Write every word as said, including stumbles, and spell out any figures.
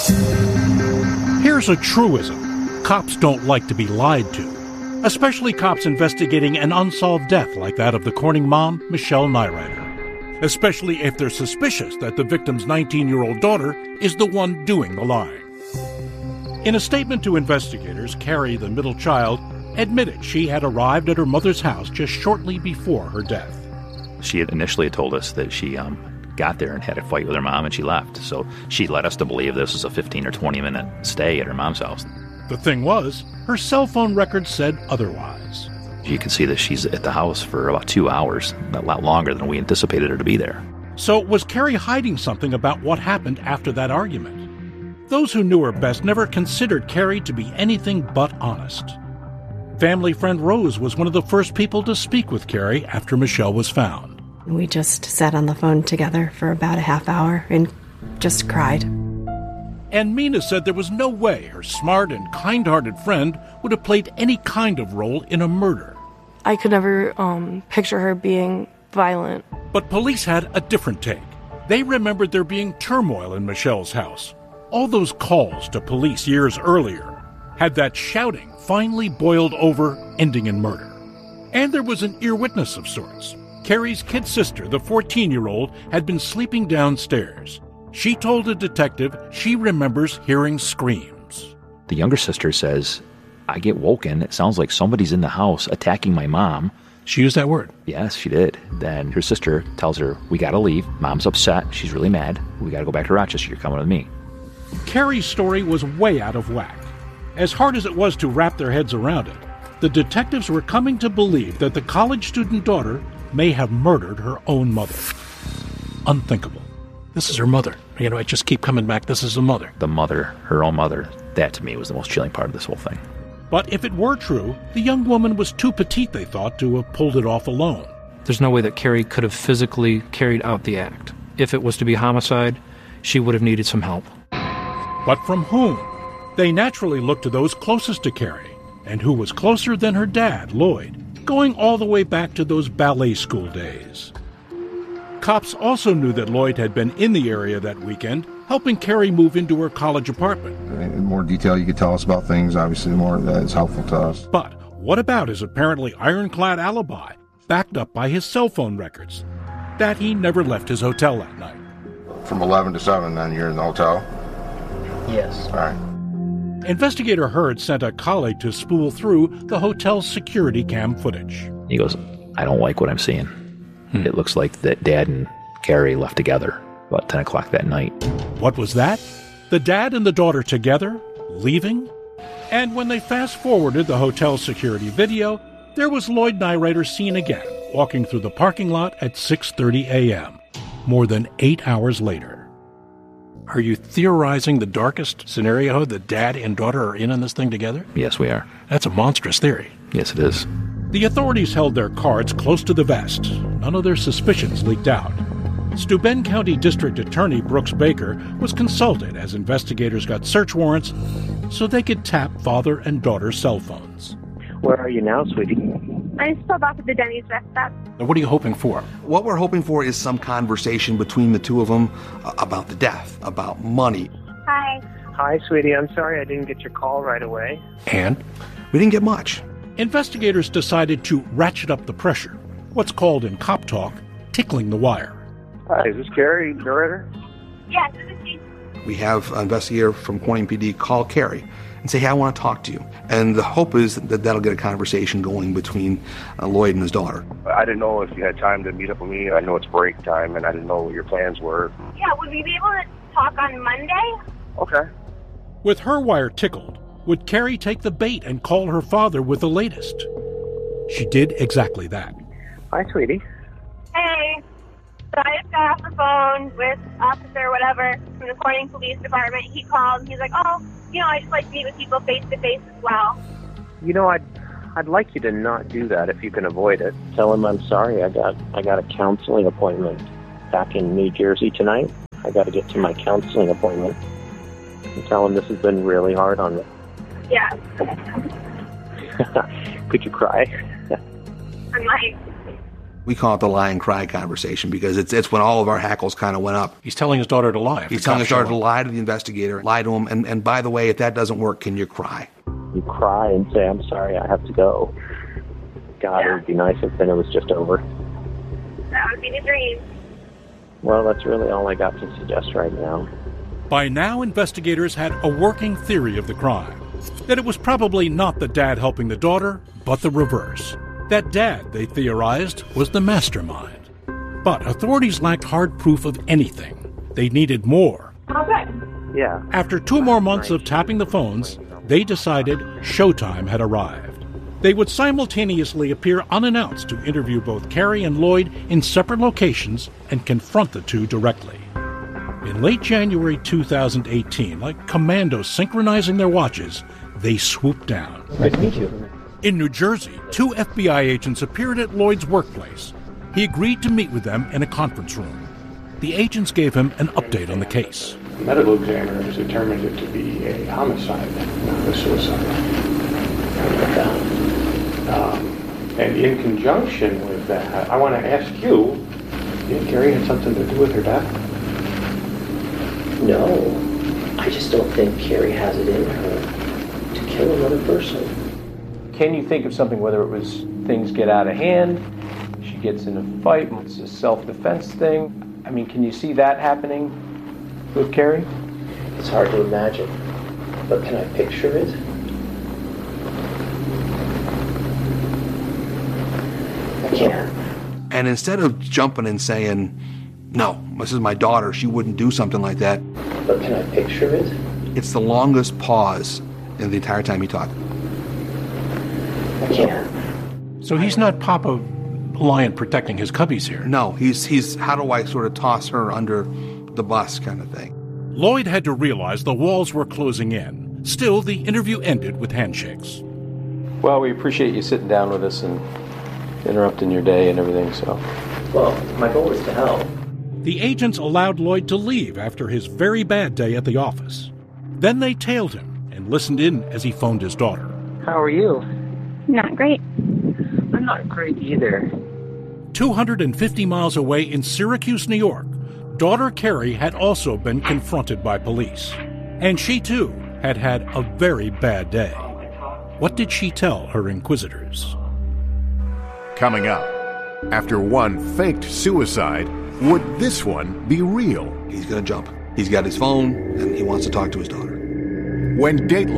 Here's a truism. Cops don't like to be lied to, especially cops investigating an unsolved death like that of the Corning mom, Michelle Nyrider, especially if they're suspicious that the victim's nineteen-year-old daughter is the one doing the lying. In a statement to investigators, Carrie, the middle child, admitted she had arrived at her mother's house just shortly before her death. She had initially told us that she um, got there and had a fight with her mom and she left. So she led us to believe this was a fifteen or twenty minute stay at her mom's house. The thing was, her cell phone records said otherwise. You can see that she's at the house for about two hours, a lot longer than we anticipated her to be there. So was Carrie hiding something about what happened after that argument? Those who knew her best never considered Carrie to be anything but honest. Family friend Rose was one of the first people to speak with Carrie after Michelle was found. We just sat on the phone together for about a half hour and just cried. And Mina said there was no way her smart and kind-hearted friend would have played any kind of role in a murder. I could never um, picture her being violent. But police had a different take. They remembered there being turmoil in Michelle's house. All those calls to police years earlier had that shouting finally boiled over, ending in murder. And there was an ear witness of sorts. Carrie's kid sister, the fourteen-year-old, had been sleeping downstairs. She told a detective she remembers hearing screams. The younger sister says, I get woken. It sounds like somebody's in the house attacking my mom. She used that word? Yes, she did. Then her sister tells her, we gotta leave. Mom's upset. She's really mad. We gotta go back to Rochester. You're coming with me. Carrie's story was way out of whack. As hard as it was to wrap their heads around it, the detectives were coming to believe that the college student daughter may have murdered her own mother. Unthinkable. This is her mother. You know, I just keep coming back. This is the mother. The mother, her own mother. That, to me, was the most chilling part of this whole thing. But if it were true, the young woman was too petite, they thought, to have pulled it off alone. There's no way that Carrie could have physically carried out the act. If it was to be homicide, she would have needed some help. But from whom? They naturally looked to those closest to Carrie, and who was closer than her dad, Lloyd, going all the way back to those ballet school days. Cops also knew that Lloyd had been in the area that weekend, helping Carrie move into her college apartment. The more detail you could tell us about things, obviously, the more that is helpful to us. But what about his apparently ironclad alibi, backed up by his cell phone records, that he never left his hotel that night? From eleven to seven, then you're in the hotel? Yes. All right. Investigator Hurd sent a colleague to spool through the hotel's security cam footage. He goes, I don't like what I'm seeing. Hmm. It looks like that Dad and Carrie left together about ten o'clock that night. What was that? The dad and the daughter together? Leaving? And when they fast-forwarded the hotel's security video, there was Lloyd Nyrider seen again, walking through the parking lot at six thirty a.m., more than eight hours later. Are you theorizing the darkest scenario that dad and daughter are in on this thing together? Yes, we are. That's a monstrous theory. Yes, it is. The authorities held their cards close to the vest. None of their suspicions leaked out. Steuben County District Attorney Brooks Baker was consulted as investigators got search warrants so they could tap father and daughter's cell phones. Where are you now, sweetie? I'm still back at the Denny's rest stop. What are you hoping for? What we're hoping for is some conversation between the two of them uh, about the death, about money. Hi. Hi, sweetie. I'm sorry I didn't get your call right away. And? We didn't get much. Investigators decided to ratchet up the pressure, what's called in cop talk, tickling the wire. Hi, is this Carrie Nyrider? Yes, this is she. We have an investigator from Corning P D call Carrie and say, hey, I want to talk to you. And the hope is that that'll get a conversation going between uh, Lloyd and his daughter. I didn't know if you had time to meet up with me. I know it's break time, and I didn't know what your plans were. Yeah, would we be able to talk on Monday? Okay. With her wire tickled, would Carrie take the bait and call her father with the latest? She did exactly that. Hi, sweetie. Hey. So I just got off the phone with officer whatever from the Corning Police Department. He called. He's like, oh, you know, I just like to meet with people face-to-face as well. You know, I'd, I'd like you to not do that if you can avoid it. Tell him I'm sorry. I got, I got a counseling appointment back in New Jersey tonight. I got to get to my counseling appointment. And tell him this has been really hard on me. Yeah. Could you cry? I'm like... We call it the lie and cry conversation because it's it's when all of our hackles kind of went up. He's telling his daughter to lie. He's telling his daughter to lie to the investigator, lie to him, and, and by the way, if that doesn't work, can you cry? You cry and say, I'm sorry, I have to go. God, it would be nice if then it was just over. That would be the dream. Well, that's really all I got to suggest right now. By now, investigators had a working theory of the crime. That it was probably not the dad helping the daughter, but the reverse. That dad, they theorized, was the mastermind. But authorities lacked hard proof of anything. They needed more. Okay. Yeah. After two more months of tapping the phones, they decided showtime had arrived. They would simultaneously appear unannounced to interview both Carrie and Lloyd in separate locations and confront the two directly. In late January two thousand eighteen, like commandos synchronizing their watches, they swooped down. Nice to meet you. In New Jersey, two F B I agents appeared at Lloyd's workplace. He agreed to meet with them in a conference room. The agents gave him an update on the case. The medical examiner has determined it to be a homicide, not a suicide. Um, and in conjunction with that, I want to ask you, do you think Carrie had something to do with her death? No, I just don't think Carrie has it in her to kill another person. Can you think of something, whether it was things get out of hand, she gets in a fight, it's a self-defense thing? I mean, can you see that happening with Carrie? It's hard to imagine, but can I picture it? I can. And instead of jumping and saying, no, this is my daughter, she wouldn't do something like that. But can I picture it? It's the longest pause in the entire time he talked. I can. So he's not Papa Lion protecting his cubbies here. No, he's he's how do I sort of toss her under the bus kind of thing. Lloyd had to realize the walls were closing in. Still, the interview ended with handshakes. Well, we appreciate you sitting down with us and interrupting your day and everything, so. Well, my goal is to help. The agents allowed Lloyd to leave after his very bad day at the office. Then they tailed him and listened in as he phoned his daughter. How are you? Not great. I'm not great either. two hundred fifty miles away in Syracuse, New York, daughter Carrie had also been confronted by police. And she, too, had had a very bad day. What did she tell her inquisitors? Coming up, after one faked suicide, would this one be real? He's going to jump. He's got his phone, and he wants to talk to his daughter. When Dateline